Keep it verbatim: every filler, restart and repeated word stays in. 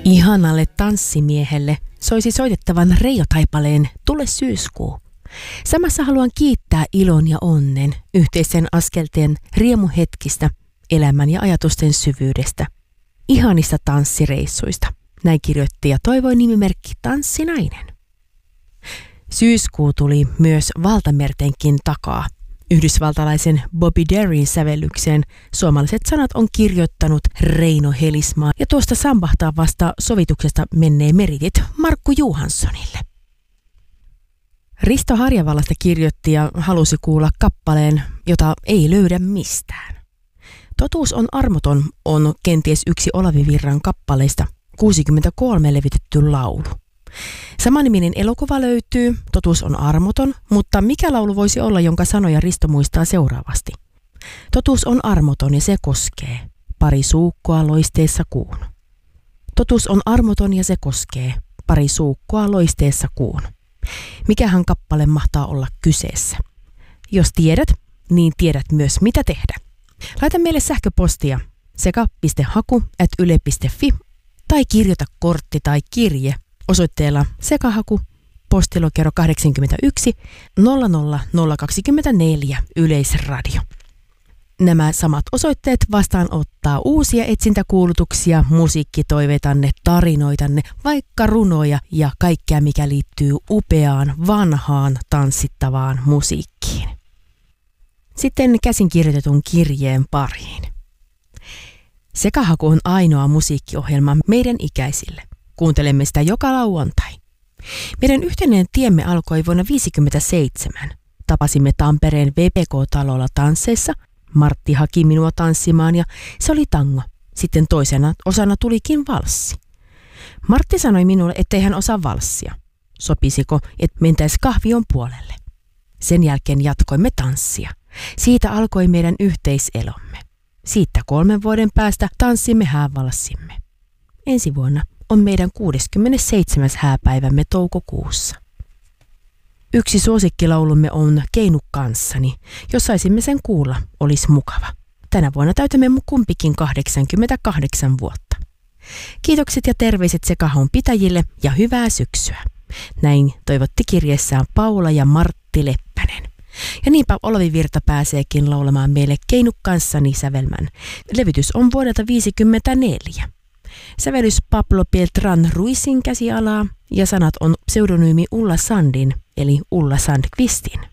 Ihanalle tanssimiehelle soisi soitettavan Reijo Taipaleen Tule syyskuu. Samassa haluan kiittää ilon ja onnen, yhteisten askelten riemuhetkistä, elämän ja ajatusten syvyydestä, ihanista tanssireissuista. Näin kirjoitti ja toivoi nimimerkki Tanssinainen. Syyskuu tuli myös valtamertenkin takaa. Yhdysvaltalaisen Bobby Darin sävellykseen suomalaiset sanat on kirjoittanut Reino Helismaa ja tuosta sambahtaa vasta sovituksesta mennee meritit Markku Johanssonille. Risto Harjavallasta kirjoitti ja halusi kuulla kappaleen, jota ei löydä mistään. Totuus on armoton on kenties yksi Olavi Virran kappaleista, kuusikymmentäkolme levitetty laulu. Samaniminen elokuva löytyy, Totuus on armoton, mutta mikä laulu voisi olla, jonka sanoja Risto muistaa seuraavasti? Totuus on armoton ja se koskee, pari suukkoa loisteessa kuun. Totuus on armoton ja se koskee, pari suukkoa loisteessa kuun. Mikähän kappale mahtaa olla kyseessä? Jos tiedät, niin tiedät myös mitä tehdä. Laita meille sähköpostia seka piste haku ät yle piste fi tai kirjoita kortti tai kirje osoitteella sekahaku, postilokero kahdeksankymmentäyksi nolla nolla nolla kaksikymmentäneljä Yleisradio. Nämä samat osoitteet vastaanottaa uusia etsintäkuulutuksia, musiikkitoiveitanne, tarinoitanne, vaikka runoja ja kaikkea mikä liittyy upeaan, vanhaan, tanssittavaan musiikkiin. Sitten käsinkirjoitetun kirjeen pariin. Sekahaku on ainoa musiikkiohjelma meidän ikäisille. Kuuntelemme sitä joka lauantai. Meidän yhteinen tiemme alkoi vuonna tuhatyhdeksänsataaviisikymmentäseitsemän. Tapasimme Tampereen V P K-talolla tansseissa. Martti haki minua tanssimaan ja se oli tango. Sitten toisena osana tulikin valssi. Martti sanoi minulle, ettei hän osaa valssia. Sopisiko, että mentäisi kahvion puolelle. Sen jälkeen jatkoimme tanssia. Siitä alkoi meidän yhteiselomme. Siitä kolmen vuoden päästä tanssimme häävalssimme. Ensi vuonna on meidän kuudeskymmenesseitsemäs hääpäivämme toukokuussa. Yksi suosikkilaulumme on Keinu kanssani. Jos saisimme sen kuulla, olisi mukava. Tänä vuonna täytämme kumpikin kahdeksankymmentäkahdeksan vuotta. Kiitokset ja terveiset Sekahon pitäjille ja hyvää syksyä. Näin toivotti kirjeessään Paula ja Martti Leppänen. Ja niinpä Olavi Virta pääseekin laulamaan meille Keinu kanssani sävelmän. Levytys on vuodelta viisikymmentäneljä. Sävellys Pablo Beltran Ruizin käsialaa ja sanat on pseudonyymi Ulla Sandin eli Ulla Sandqvistin.